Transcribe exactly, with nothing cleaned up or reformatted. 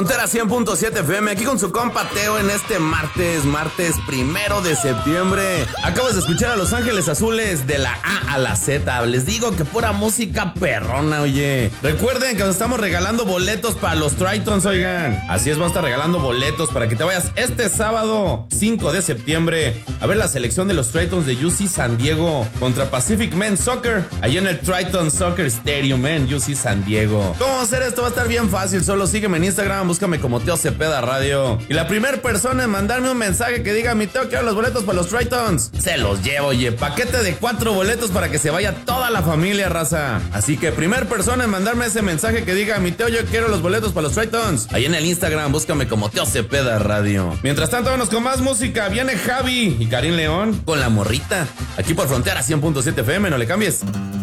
Frontera cien punto siete F M, aquí con su compa Teo en este martes, martes primero de septiembre. Acabas de escuchar a Los Ángeles Azules de la A a la Z. Les digo que pura música perrona, oye. Recuerden que nos estamos regalando boletos para los Tritons, oigan. Así es, vamos a estar regalando boletos para que te vayas este sábado cinco de septiembre a ver la selección de los Tritons de U C San Diego contra Pacific Men's Soccer, ahí en el Triton Soccer Stadium en U C San Diego. ¿Cómo hacer esto? Va a estar bien fácil, solo sígueme en Instagram, búscame como Teo Cepeda Radio. Y la primera persona en mandarme un mensaje que diga: mi Teo, quiero los boletos para los Tritons, se los llevo, oye. Paquete de cuatro boletos para que se vaya toda la familia, raza. Así que primer persona en mandarme ese mensaje que diga: mi Teo, yo quiero los boletos para los Tritons, ahí en el Instagram, búscame como Teo Cepeda Radio. Mientras tanto, vámonos con más música. Viene Javi y Karim León con La Morrita, aquí por Frontera cien punto siete F M, no le cambies.